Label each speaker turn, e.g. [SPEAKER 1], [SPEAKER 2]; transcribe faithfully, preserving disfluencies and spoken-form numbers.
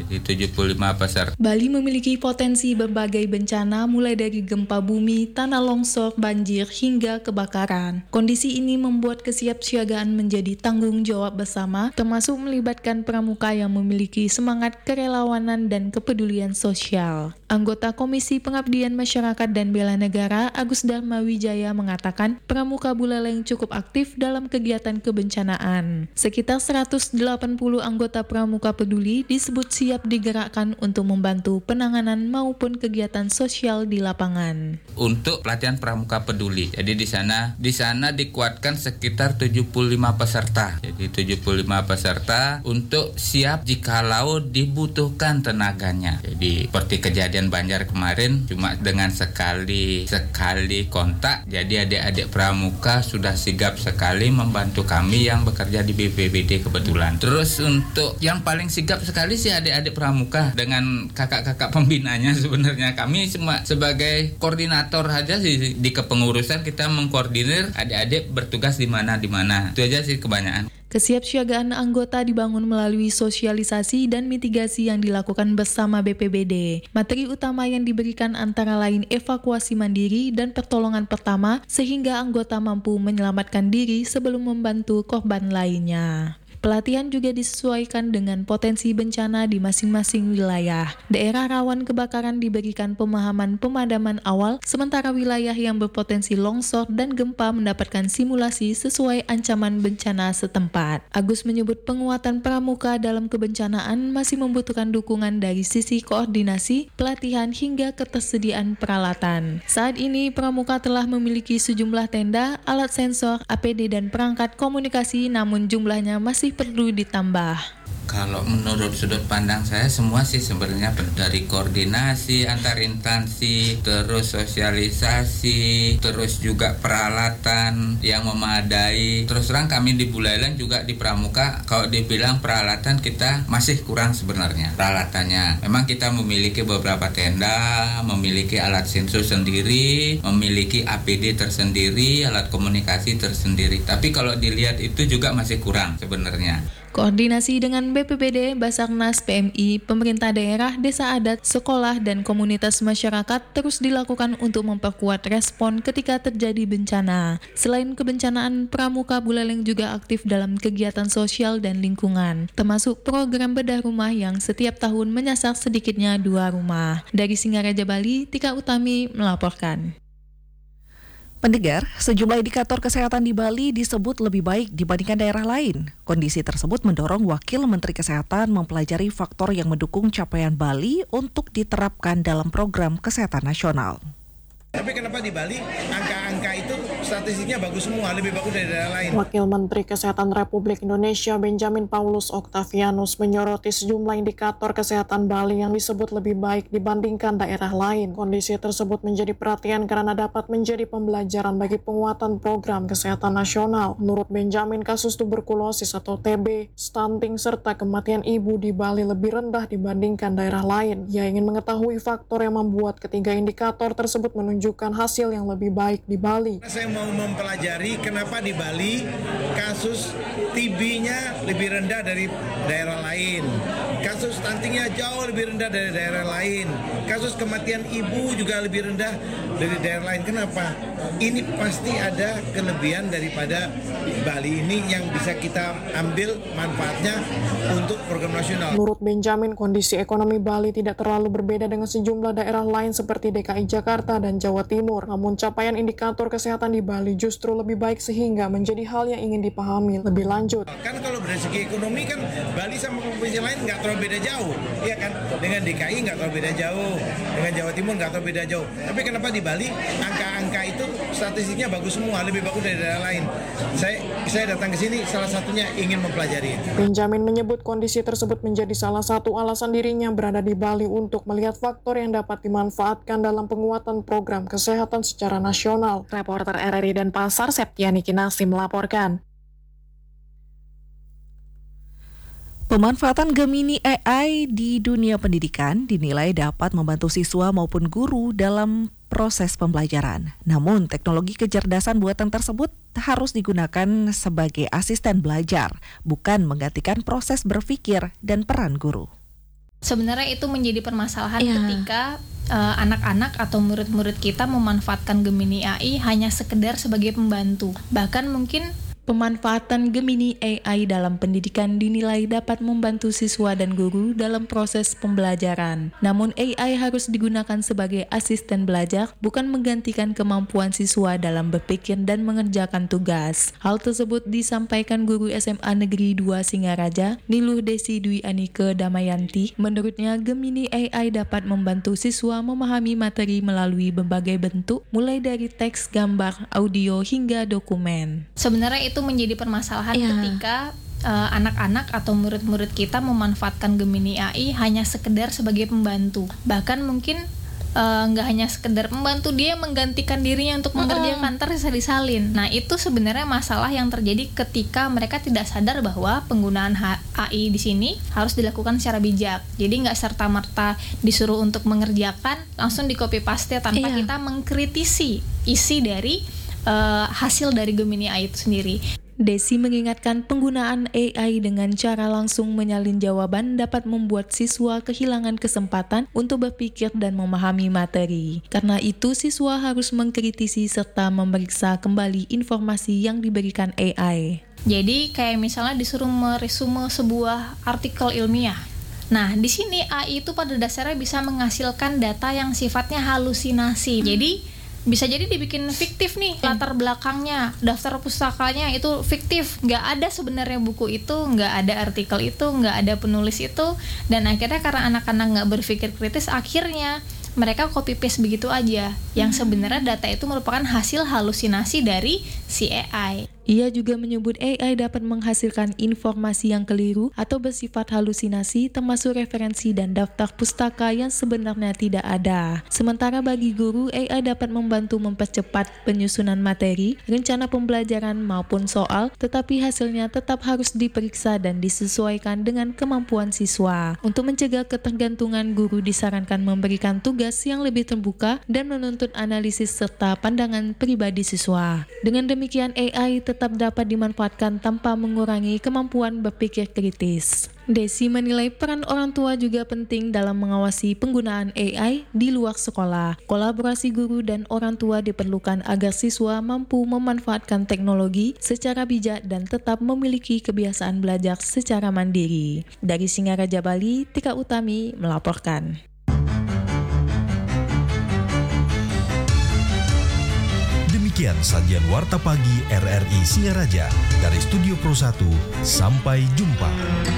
[SPEAKER 1] Di tujuh puluh lima peserta.
[SPEAKER 2] Bali memiliki potensi berbagai bencana mulai dari gempa bumi, tanah longsor, banjir, hingga kebakaran. Kondisi ini membuat kesiapsiagaan menjadi tanggung jawab bersama, termasuk melibatkan pramuka yang memiliki semangat kerelawanan dan kepedulian sosial. Anggota Komisi Pengabdian Masyarakat dan Bela Negara Agus Dharma Wijaya mengatakan pramuka Buleleng cukup aktif dalam kegiatan kebencanaan. Sekitar seratus delapan puluh anggota pramuka peduli disebut siap digerakkan untuk membantu penanganan maupun kegiatan sosial di lapangan.
[SPEAKER 1] Untuk pelatihan pramuka peduli, jadi di sana di sana dikuatkan sekitar tujuh puluh lima peserta. Jadi tujuh puluh lima peserta untuk siap jikalau dibutuhkan tenaganya. Jadi seperti kejadian Banjar kemarin cuma dengan sekali sekali kontak, jadi adik-adik pramuka sudah sigap sekali membantu kami yang bekerja di B P B D kebetulan. Terus untuk yang paling sigap sekali sih adik-adik pramuka dengan kakak-kakak pembinanya. Sebenarnya kami cuma sebagai koordinator aja sih di kepengurusan, kita mengkoordinir adik-adik bertugas di mana di mana. Itu aja sih kebanyakan.
[SPEAKER 2] Kesiapsiagaan anggota dibangun melalui sosialisasi dan mitigasi yang dilakukan bersama B P B D. Materi utama yang diberikan antara lain evakuasi mandiri dan pertolongan pertama sehingga anggota mampu menyelamatkan diri sebelum membantu korban lainnya. Pelatihan juga disesuaikan dengan potensi bencana di masing-masing wilayah. Daerah rawan kebakaran diberikan pemahaman pemadaman awal, sementara wilayah yang berpotensi longsor dan gempa mendapatkan simulasi sesuai ancaman bencana setempat. Agus menyebut penguatan pramuka dalam kebencanaan masih membutuhkan dukungan dari sisi koordinasi, pelatihan hingga ketersediaan peralatan. Saat ini pramuka telah memiliki sejumlah tenda, alat sensor, A P D dan perangkat komunikasi, namun jumlahnya masih perlu ditambah.
[SPEAKER 1] Kalau menurut sudut pandang saya semua sih sebenarnya dari koordinasi antar instansi, terus sosialisasi, terus juga peralatan yang memadai. Terus terang kami di Buleleng juga di Pramuka, kalau dibilang peralatan kita masih kurang sebenarnya peralatannya. Memang kita memiliki beberapa tenda, memiliki alat sensor sendiri, memiliki A P D tersendiri, alat komunikasi tersendiri. Tapi kalau dilihat itu juga masih kurang sebenarnya.
[SPEAKER 2] Koordinasi dengan B P B D, Basarnas, P M I, pemerintah daerah, desa adat, sekolah, dan komunitas masyarakat terus dilakukan untuk memperkuat respon ketika terjadi bencana. Selain kebencanaan, pramuka Buleleng juga aktif dalam kegiatan sosial dan lingkungan, termasuk program bedah rumah yang setiap tahun menyasar sedikitnya dua rumah. Dari Singaraja, Bali, Tika Utami melaporkan.
[SPEAKER 3] Pendengar, sejumlah indikator kesehatan di Bali disebut lebih baik dibandingkan daerah lain. Kondisi tersebut mendorong Wakil Menteri Kesehatan mempelajari faktor yang mendukung capaian Bali untuk diterapkan dalam program kesehatan nasional.
[SPEAKER 4] Tapi kenapa di Bali angka-angka itu statistiknya bagus semua, lebih bagus dari daerah lain?
[SPEAKER 5] Wakil Menteri Kesehatan Republik Indonesia Benjamin Paulus Octavianus menyoroti sejumlah indikator kesehatan Bali yang disebut lebih baik dibandingkan daerah lain. Kondisi tersebut menjadi perhatian karena dapat menjadi pembelajaran bagi penguatan program kesehatan nasional. Menurut Benjamin, kasus tuberkulosis atau T B, stunting, serta kematian ibu di Bali lebih rendah dibandingkan daerah lain. Ia ingin mengetahui faktor yang membuat ketiga indikator tersebut menunjukkan menunjukkan hasil yang lebih baik di Bali.
[SPEAKER 4] Saya mau mempelajari kenapa di Bali kasus T B-nya lebih rendah dari daerah lain. Kasus stuntingnya jauh lebih rendah dari daerah lain. Kasus kematian ibu juga lebih rendah dari daerah lain. Kenapa? Ini pasti ada kelebihan daripada Bali ini yang bisa kita ambil manfaatnya untuk program nasional.
[SPEAKER 5] Menurut Benjamin, kondisi ekonomi Bali tidak terlalu berbeda dengan sejumlah daerah lain seperti D K I Jakarta dan Jawa Timur. Namun capaian indikator kesehatan di Bali justru lebih baik sehingga menjadi hal yang ingin dipahami lebih lanjut.
[SPEAKER 4] Kan kalau dari segi ekonomi kan Bali sama provinsi lain nggak terlalu beda jauh, ya kan? Dengan D K I nggak terlalu beda jauh, dengan Jawa Timur nggak terlalu beda jauh. Tapi kenapa di Bali angka-angka itu statistiknya bagus semua, lebih bagus dari daerah lain? Saya saya datang ke sini salah satunya ingin mempelajari itu.
[SPEAKER 5] Benjamin menyebut kondisi tersebut menjadi salah satu alasan dirinya berada di Bali untuk melihat faktor yang dapat dimanfaatkan dalam penguatan program kesehatan secara nasional. Reporter R R I Denpasar, Septiani Kinasi melaporkan.
[SPEAKER 3] Pemanfaatan Gemini A I di dunia pendidikan dinilai dapat membantu siswa maupun guru dalam proses pembelajaran. Namun, teknologi kecerdasan buatan tersebut harus digunakan sebagai asisten belajar, bukan menggantikan proses berpikir dan peran guru.
[SPEAKER 6] Sebenarnya itu menjadi permasalahan
[SPEAKER 2] Iya.
[SPEAKER 6] ketika uh, anak-anak atau murid-murid kita memanfaatkan Gemini A I hanya sekedar sebagai pembantu. Bahkan mungkin
[SPEAKER 2] Pemanfaatan Gemini A I dalam pendidikan dinilai dapat membantu siswa dan guru dalam proses pembelajaran. Namun A I harus digunakan sebagai asisten belajar, bukan menggantikan kemampuan siswa dalam berpikir dan mengerjakan tugas. Hal tersebut disampaikan guru S M A Negeri dua Singaraja, Niluh Desi Dwi Anike Damayanti. Menurutnya, Gemini A I dapat membantu siswa memahami materi melalui berbagai bentuk, mulai dari teks, gambar, audio, hingga dokumen.
[SPEAKER 6] sebenarnya itu menjadi permasalahan
[SPEAKER 2] Iya.
[SPEAKER 6] ketika uh, anak-anak atau murid-murid kita memanfaatkan Gemini A I hanya sekedar sebagai pembantu. Bahkan mungkin uh, nggak hanya sekedar pembantu, dia menggantikan dirinya untuk mengerjakan, ntar bisa disalin. Nah, itu sebenarnya masalah yang terjadi ketika mereka tidak sadar bahwa penggunaan A I di sini harus dilakukan secara bijak. Jadi nggak serta-merta disuruh untuk mengerjakan langsung di copy paste tanpa
[SPEAKER 2] Iya.
[SPEAKER 6] kita mengkritisi isi dari uh, hasil dari Gemini A I itu sendiri.
[SPEAKER 2] Desi mengingatkan penggunaan A I dengan cara langsung menyalin jawaban dapat membuat siswa kehilangan kesempatan untuk berpikir dan memahami materi. Karena itu, siswa harus mengkritisi serta memeriksa kembali informasi yang diberikan A I.
[SPEAKER 6] Jadi kayak misalnya disuruh meresume sebuah artikel ilmiah. Nah, di sini A I itu pada dasarnya bisa menghasilkan data yang sifatnya halusinasi. Jadi bisa jadi dibikin fiktif nih latar belakangnya, daftar pustakanya itu fiktif, nggak ada sebenarnya buku itu, nggak ada artikel itu, nggak ada penulis itu, dan akhirnya karena anak-anak nggak berpikir kritis, akhirnya mereka copy paste begitu aja, yang sebenarnya data itu merupakan hasil halusinasi dari si A I.
[SPEAKER 2] Ia juga menyebut A I dapat menghasilkan informasi yang keliru atau bersifat halusinasi, termasuk referensi dan daftar pustaka yang sebenarnya tidak ada. Sementara bagi guru, A I dapat membantu mempercepat penyusunan materi, rencana pembelajaran maupun soal, tetapi hasilnya tetap harus diperiksa dan disesuaikan dengan kemampuan siswa. Untuk mencegah ketergantungan, guru disarankan memberikan tugas yang lebih terbuka dan menuntut analisis serta pandangan pribadi siswa. Dengan demikian, A I tetap tetap dapat dimanfaatkan tanpa mengurangi kemampuan berpikir kritis. Desi menilai peran orang tua juga penting dalam mengawasi penggunaan A I di luar sekolah. Kolaborasi guru dan orang tua diperlukan agar siswa mampu memanfaatkan teknologi secara bijak dan tetap memiliki kebiasaan belajar secara mandiri. Dari Singaraja, Bali, Tika Utami melaporkan.
[SPEAKER 7] Demikian sajian Warta Pagi R R I Singaraja. Dari Studio Pro satu, sampai jumpa.